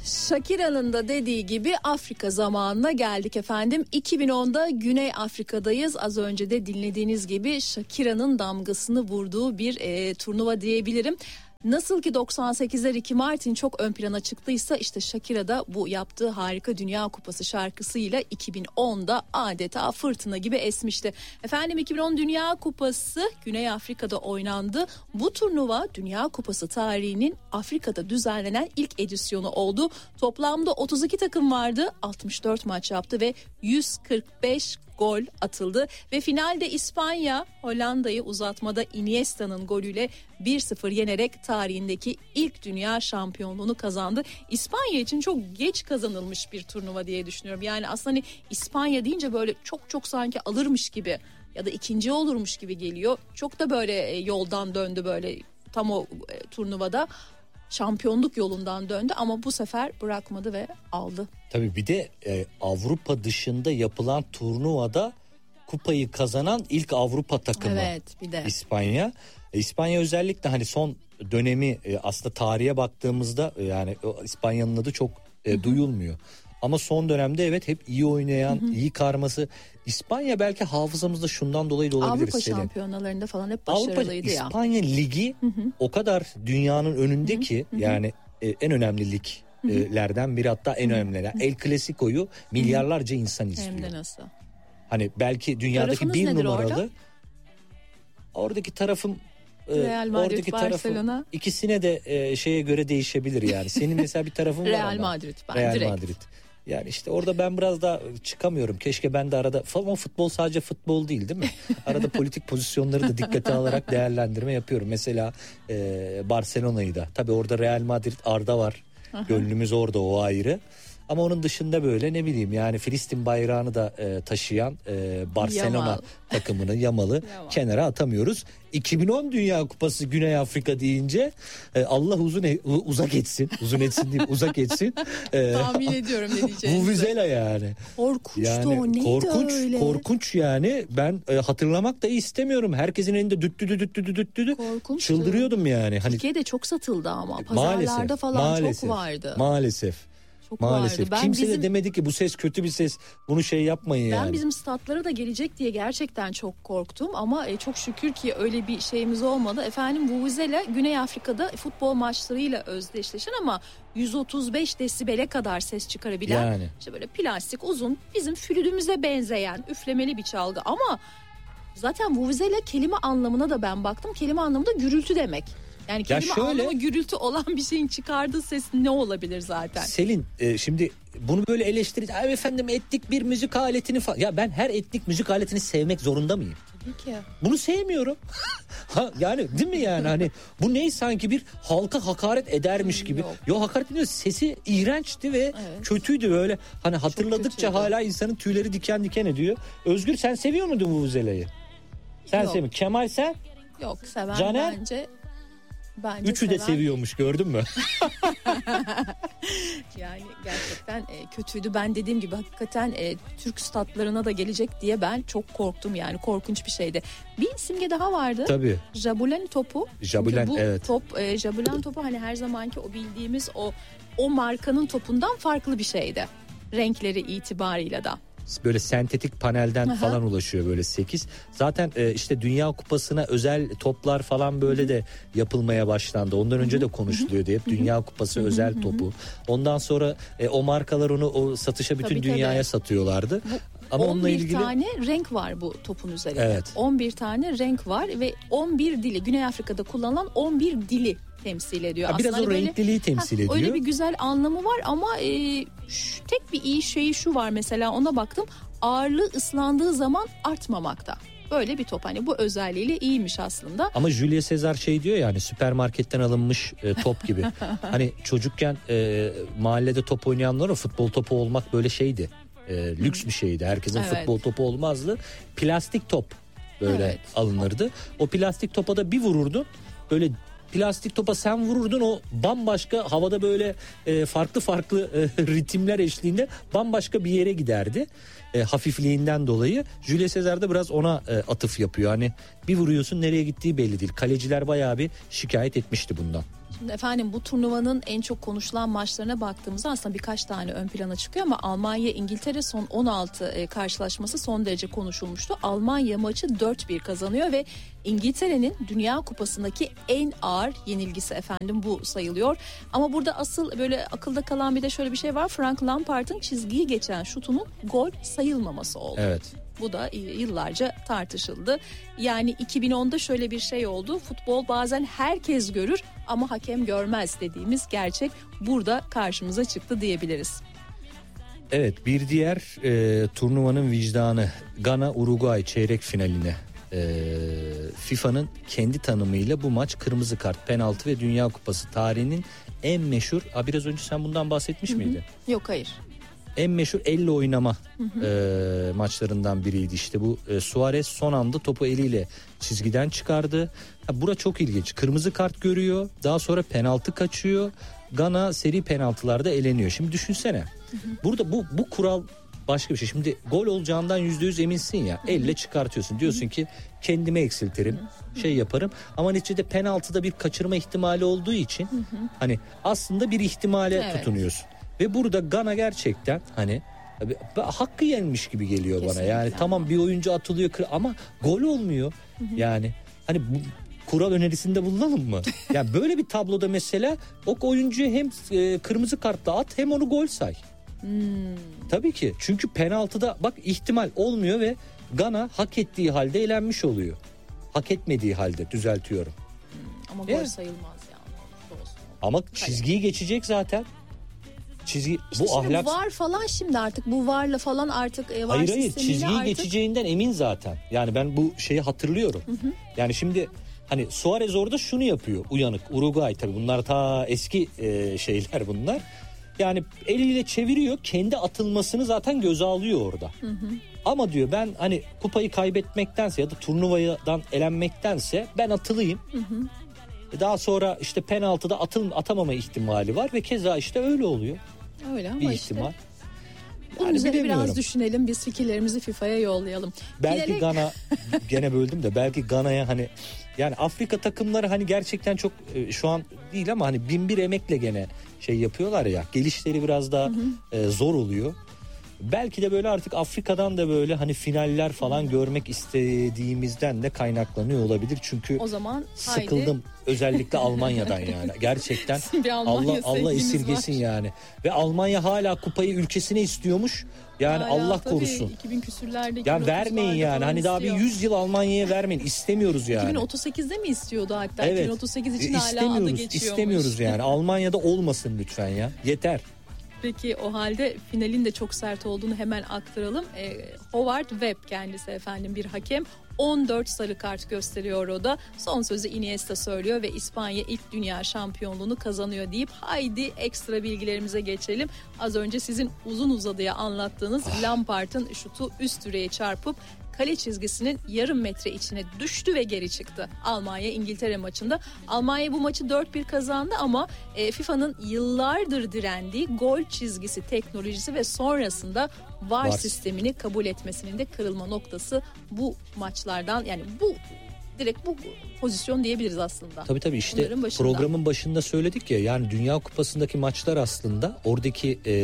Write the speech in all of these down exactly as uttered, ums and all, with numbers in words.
Shakira'nın da dediği gibi Afrika zamanına geldik efendim. iki bin onda Güney Afrika'dayız. Az önce de dinlediğiniz gibi Shakira'nın damgasını vurduğu bir e, turnuva diyebilirim. Nasıl ki doksan sekizler Ricky Martin çok ön plana çıktıysa işte Shakira da bu yaptığı harika Dünya Kupası şarkısıyla iki bin onda adeta fırtına gibi esmişti. Efendim iki bin on Dünya Kupası Güney Afrika'da oynandı. Bu turnuva Dünya Kupası tarihinin Afrika'da düzenlenen ilk edisyonu oldu. Toplamda otuz iki takım vardı, altmış dört maç yaptı ve yüz kırk beş gol atıldı ve finalde İspanya Hollanda'yı uzatmada Iniesta'nın golüyle bir sıfır yenerek tarihindeki ilk dünya şampiyonluğunu kazandı. İspanya için çok geç kazanılmış bir turnuva diye düşünüyorum. Yani aslında hani İspanya deyince böyle çok çok sanki alırmış gibi ya da ikinci olurmuş gibi geliyor. Çok da böyle yoldan döndü böyle tam o turnuvada. Şampiyonluk yolundan döndü ama bu sefer bırakmadı ve aldı. Tabii bir de e, Avrupa dışında yapılan turnuvada kupayı kazanan ilk Avrupa takımı. Evet, bir de İspanya. E, İspanya özellikle hani son dönemi e, aslında tarihe baktığımızda e, yani o, İspanya'nın adı çok e, duyulmuyor. Ama son dönemde evet hep iyi oynayan, hı hı. iyi karması. İspanya belki hafızamızda şundan dolayı da olabilir. Avrupa Selin. şampiyonalarında falan hep başarılıydı Avrupa, ya. İspanya Ligi hı hı. o kadar dünyanın önünde hı hı. ki yani e, en önemli liglerden biri, hatta en önemlileri. El Clasico'yu milyarlarca insan izliyor. Hem de nasıl? Hani belki dünyadaki Tarafınız bir numaralı. Orada? Oradaki tarafım Real Madrid, oradaki Barcelona. Tarafı, ikisine de e, şeye göre değişebilir yani. Senin mesela bir tarafın var Real ama. Madrid ben Real direkt. Madrid. Yani işte orada ben biraz daha çıkamıyorum. Keşke ben de arada, ama futbol sadece futbol değil değil mi? Arada politik pozisyonları da dikkate alarak değerlendirme yapıyorum. Mesela e, Barcelona'yı da. Tabii orada Real Madrid, Arda var. Gönlümüz orada, o ayrı. Ama onun dışında böyle ne bileyim yani Filistin bayrağını da e, taşıyan e, Barcelona Yamal. takımını, Yamal'ı Yamal. kenara atamıyoruz. iki bin on Dünya Kupası Güney Afrika deyince e, Allah uzun e, uzak etsin. Uzun etsin değil, uzak etsin. E, Tahmin ediyorum ne diyeceğinizi. Vuvuzela yani. Korkunçtu yani, o, neydi korkunç, öyle? Korkunç yani. Ben e, hatırlamak da istemiyorum. Herkesin elinde düttü düttü düttü düttü. Korkunçtu. Çıldırıyordum yani. Hani, Türkiye'de çok satıldı ama. Pazarlarda maalesef, falan maalesef, çok vardı. Maalesef. Çok Maalesef. vardı. Ben Kimse bizim, de demedi ki bu ses kötü bir ses. Bunu şey yapmayın ben yani. Ben bizim statlara da gelecek diye gerçekten çok korktum. Ama e, çok şükür ki öyle bir şeyimiz olmadı. Efendim Vuvuzela Güney Afrika'da futbol maçlarıyla özdeşleşen ama yüz otuz beş desibele kadar ses çıkarabilen. Yani. İşte böyle plastik uzun bizim flütümüze benzeyen üflemeli bir çalgı. Ama zaten Vuvuzela kelime anlamına da ben baktım. Kelime anlamında gürültü demek. Yani kelime ya şöyle, anlamı gürültü olan bir şeyin çıkardığı ses ne olabilir zaten? Selin e, şimdi bunu böyle eleştirir. Ay efendim etnik bir müzik aletini falan. Ya ben her etnik müzik aletini sevmek zorunda mıyım? Tabii ki. Bunu sevmiyorum. ha, yani değil mi yani hani bu ney sanki bir halka hakaret edermiş gibi. Yok, Yo, hakaret ediyor. Sesi iğrençti ve evet. kötüydü böyle. Hani hatırladıkça hala insanın tüyleri diken diken ediyor. Özgür, sen seviyor muydun Vuvuzela'yı? Sen seviyorsun. Kemal sen? Yok, seven Caner? bence. Bence Üçü seven... de seviyormuş, gördün mü? Yani gerçekten e, kötüydü. Ben dediğim gibi hakikaten e, Türk statlarına da gelecek diye ben çok korktum yani, korkunç bir şeydi. Bir simge daha vardı. Tabii. Jabulani topu. Jabulani, bu evet. top e, Jabulani topu hani her zamanki o bildiğimiz o o markanın topundan farklı bir şeydi. Renkleri itibarıyla da. Böyle sentetik panelden Aha. falan ulaşıyor böyle sekiz. Zaten e, işte Dünya Kupası'na özel toplar falan böyle de yapılmaya başlandı. Ondan önce de konuşuluyordu hep Dünya Kupası özel topu. Ondan sonra e, o markalar onu o satışa bütün tabii, dünyaya tabii. satıyorlardı. Bu, ama onunla ilgili on bir tane renk var bu topun üzerinde. Evet. on bir tane renk var ve on bir dili, Güney Afrika'da kullanılan on bir dili temsil ediyor. Ha, biraz aslında o böyle, renkliliği temsil ha, ediyor. Öyle bir güzel anlamı var ama e, şu, tek bir iyi şeyi şu var mesela, ona baktım. Ağırlığı ıslandığı zaman artmamakta. Böyle bir top, hani bu özelliğiyle iyiymiş aslında. Ama Julio Cesar şey diyor yani, süpermarketten alınmış e, top gibi. Hani çocukken e, mahallede top oynayanlara futbol topu olmak böyle şeydi. E, lüks bir şeydi. Herkesin evet. futbol topu olmazdı. Plastik top böyle evet. alınırdı. O plastik topa da bir vururdun. Böyle plastik topa sen vururdun, o bambaşka havada böyle e, farklı farklı e, ritimler eşliğinde bambaşka bir yere giderdi. E, hafifliğinden dolayı. Julio Cesar da biraz ona e, atıf yapıyor. Hani bir vuruyorsun, nereye gittiği belli değil. Kaleciler bayağı bir şikayet etmişti bundan. Şimdi efendim bu turnuvanın en çok konuşulan maçlarına baktığımızda aslında birkaç tane ön plana çıkıyor ama Almanya-İngiltere son on altı e, karşılaşması son derece konuşulmuştu. Almanya maçı dört bir kazanıyor ve İngiltere'nin Dünya Kupası'ndaki en ağır yenilgisi efendim bu sayılıyor. Ama burada asıl böyle akılda kalan bir de şöyle bir şey var. Frank Lampard'ın çizgiyi geçen şutunun gol sayılmaması oldu. Evet. Bu da yıllarca tartışıldı. Yani iki bin onda şöyle bir şey oldu. Futbol bazen herkes görür ama hakem görmez dediğimiz gerçek burada karşımıza çıktı diyebiliriz. Evet, bir diğer e, turnuvanın vicdanı Gana Uruguay çeyrek finaline. E, FIFA'nın kendi tanımıyla bu maç kırmızı kart, penaltı ve Dünya Kupası tarihinin en meşhur. A, biraz önce sen bundan bahsetmiş Hı-hı. miydin? Yok, hayır. En meşhur elle oynama e, maçlarından biriydi işte bu. E, Suarez son anda topu eliyle çizgiden çıkardı. Ha, bura çok ilginç. Kırmızı kart görüyor. Daha sonra penaltı kaçıyor. Gana seri penaltılarda eleniyor. Şimdi düşünsene. Hı hı. Burada bu bu kural başka bir şey. Şimdi gol olacağından yüzde yüz eminsin ya. Hı hı. Elle çıkartıyorsun. Diyorsun hı hı. ki kendime eksiltirim. Hı hı. Şey yaparım. Ama neticede penaltıda bir kaçırma ihtimali olduğu için hı hı. hani aslında bir ihtimale evet. tutunuyorsun. Ve burada Gana gerçekten hani hakkı yenmiş gibi geliyor kesinlikle bana. Yani tamam bir oyuncu atılıyor ama gol olmuyor. Hı hı. Yani hani bu kural önerisinde bulunalım mı? Yani böyle bir tabloda mesela o oyuncuyu hem e, kırmızı kartla at hem onu gol say. Hmm. Tabii ki. Çünkü penaltıda bak ihtimal olmuyor ve Gana hak ettiği halde elenmiş oluyor. Hak etmediği halde düzeltiyorum. Hmm, ama gol sayılmaz yani. Ama çizgiyi geçecek zaten. Çizgi işte bu ahlak var falan şimdi artık bu varla falan artık e, var hayır hayır çizgiyi artık geçeceğinden emin zaten. Yani ben bu şeyi hatırlıyorum. Hı hı. Yani şimdi hani Suarez orada şunu yapıyor uyanık Uruguay tabii bunlar ta eski e, şeyler bunlar. Yani eliyle çeviriyor kendi atılmasını zaten göze alıyor orada. Hı hı. Ama diyor ben hani kupayı kaybetmektense ya da turnuvadan elenmektense ben atılayım. Hı hı. Daha sonra işte penaltıda atıl, atamama ihtimali var ve keza işte öyle oluyor. Öyle ama bir işte. ihtimal. Bunun yani üzerine biraz düşünelim, biz fikirlerimizi FIFA'ya yollayalım. Belki Bilerek... Gana gene böldüm de belki Gana'ya hani yani Afrika takımları hani gerçekten çok şu an değil ama hani bin bir emekle gene şey yapıyorlar ya, gelişleri biraz daha hı hı. E, zor oluyor. Belki de böyle artık Afrika'dan da böyle hani finaller falan hmm. görmek istediğimizden de kaynaklanıyor olabilir. Çünkü o zaman sıkıldım haydi. Özellikle Almanya'dan yani. Gerçekten Almanya Allah Allah esirgesin var. Yani. Ve Almanya hala kupayı ülkesine istiyormuş. Yani hala, Allah korusun. iki bin küsürlerde Ya vermeyin yani. Hani istiyor. Daha bir yüz yıl Almanya'ya vermeyin. İstemiyoruz yani. iki bin otuz sekizde mi istiyordu hatta? Evet. iki bin otuz sekiz için hala adı geçiyormuş. İstemiyoruz yani. Almanya'da olmasın lütfen ya. Yeter. Peki o halde finalin de çok sert olduğunu hemen aktaralım. E, Howard Webb kendisi efendim bir hakem. on dört sarı kart gösteriyor o da. Son sözü Iniesta söylüyor ve İspanya ilk dünya şampiyonluğunu kazanıyor deyip haydi ekstra bilgilerimize geçelim. Az önce sizin uzun uzadıya anlattığınız ah. Lampard'ın şutu üst direğe çarpıp kale çizgisinin yarım metre içine düştü ve geri çıktı. Almanya-İngiltere maçında. Almanya bu maçı dört bir kazandı ama e, FIFA'nın yıllardır direndiği gol çizgisi teknolojisi ve sonrasında VAR, VAR sistemini kabul etmesinin de kırılma noktası bu maçlardan, yani bu direkt bu pozisyon diyebiliriz aslında. Tabii tabii işte programın başında söyledik ya, yani Dünya Kupası'ndaki maçlar aslında oradaki e,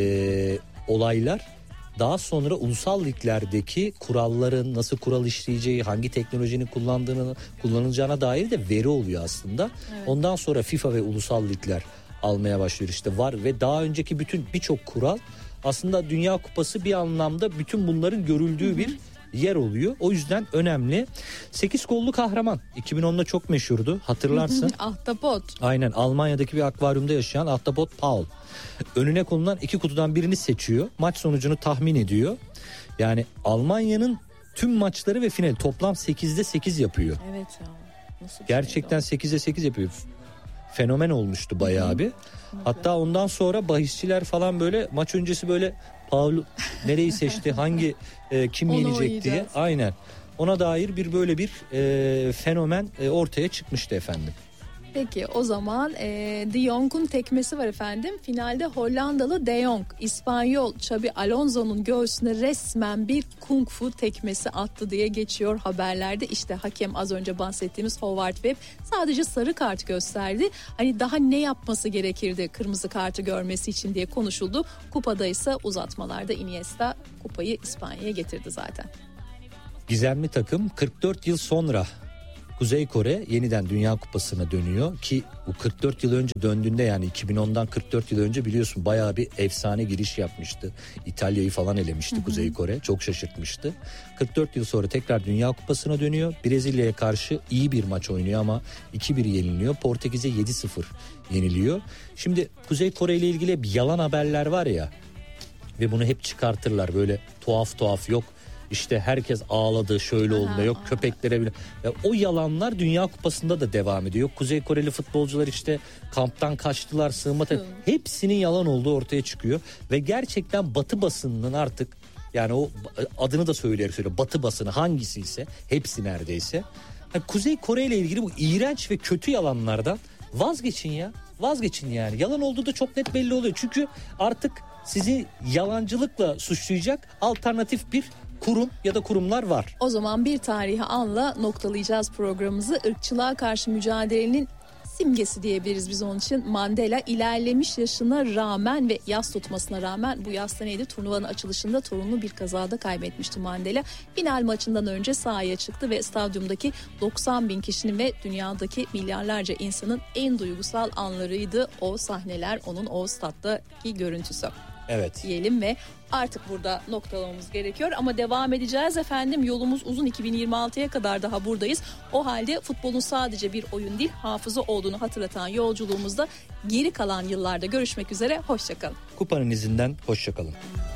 olaylar daha sonra ulusal liglerdeki kuralların nasıl kural işleyeceği, hangi teknolojinin kullandığını kullanılacağına dair de veri oluyor aslında. Evet. Ondan sonra FIFA ve ulusal ligler almaya başlıyor işte VAR ve daha önceki bütün birçok kural aslında Dünya Kupası bir anlamda bütün bunların görüldüğü hı hı. bir yer oluyor. O yüzden önemli. sekiz kollu kahraman iki bin onda çok meşhurdu, hatırlarsın. Ahtapot. Aynen, Almanya'daki bir akvaryumda yaşayan ahtapot Paul. Önüne konulan iki kutudan birini seçiyor. Maç sonucunu tahmin ediyor. Yani Almanya'nın tüm maçları ve finali toplam sekizde sekiz yapıyor. Evet ya. Nasıl gerçekten sekizde sekiz yapıyor. Fenomen olmuştu bayağı bir. Hatta ondan sonra bahisçiler falan böyle maç öncesi böyle Paul nereyi seçti, hangi e, kim yenecek diye. Aynen. Ona dair bir böyle bir e, fenomen e, ortaya çıkmıştı efendim. Peki o zaman e, De Jong'un tekmesi var efendim. Finalde Hollandalı De Jong, İspanyol Xabi Alonso'nun göğsüne resmen bir kung fu tekmesi attı diye geçiyor haberlerde. İşte hakem az önce bahsettiğimiz Howard Webb sadece sarı kart gösterdi. Hani daha ne yapması gerekirdi kırmızı kartı görmesi için diye konuşuldu. Kupada ise uzatmalarda Iniesta kupayı İspanya'ya getirdi zaten. Gizemli takım kırk dört yıl sonra Kuzey Kore yeniden Dünya Kupası'na dönüyor ki bu kırk dört yıl önce döndüğünde, yani iki bin ondan kırk dört yıl önce biliyorsun bayağı bir efsane giriş yapmıştı. İtalya'yı falan elemişti, hı hı. Kuzey Kore çok şaşırtmıştı. kırk dört yıl sonra tekrar Dünya Kupası'na dönüyor. Brezilya'ya karşı iyi bir maç oynuyor ama iki bir yeniliyor. Portekiz'e yedi sıfır yeniliyor. Şimdi Kuzey Kore ile ilgili bir yalan haberler var ya ve bunu hep çıkartırlar böyle tuhaf tuhaf, yok İşte herkes ağladı, şöyle oldu, yok köpeklere bile. Ya o yalanlar Dünya Kupası'nda da devam ediyor. Kuzey Koreli futbolcular işte kamptan kaçtılar, sığınma te- hepsinin yalan olduğu ortaya çıkıyor ve gerçekten Batı basınının artık, yani o adını da söyleyerek söyle, Batı basını hangisi ise hepsi neredeyse. Yani Kuzey Kore ile ilgili bu iğrenç ve kötü yalanlardan vazgeçin ya. Vazgeçin yani. Yalan olduğu da çok net belli oluyor. Çünkü artık sizi yalancılıkla suçlayacak alternatif bir kurum ya da kurumlar var. O zaman bir tarihi anla noktalayacağız programımızı. Irkçılığa karşı mücadelenin simgesi diyebiliriz biz onun için. Mandela ilerlemiş yaşına rağmen ve yas tutmasına rağmen, bu yasta neydi? Turnuvanın açılışında torununu bir kazada kaybetmişti Mandela. Final maçından önce sahaya çıktı ve stadyumdaki doksan bin kişinin ve dünyadaki milyarlarca insanın en duygusal anlarıydı o sahneler, onun o stattaki görüntüsü. Evet. Diyelim ve artık burada noktalamamız gerekiyor ama devam edeceğiz efendim. Yolumuz uzun, iki bin yirmi altıya kadar daha buradayız. O halde futbolun sadece bir oyun değil, hafıza olduğunu hatırlatan yolculuğumuzda geri kalan yıllarda görüşmek üzere. Hoşçakalın. Kupanın izinden hoşçakalın.